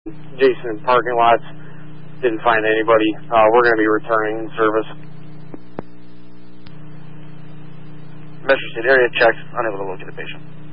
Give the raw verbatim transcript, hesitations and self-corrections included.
adjacent parking lots. Didn't find anybody. Uh, we're going to be returning service. Metro State area checked, unable to locate the patient.